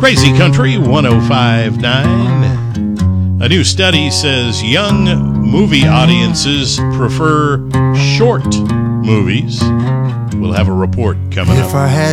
Crazy Country 105.9. A new study says young movie audiences prefer short movies. We'll have a report coming up. If I had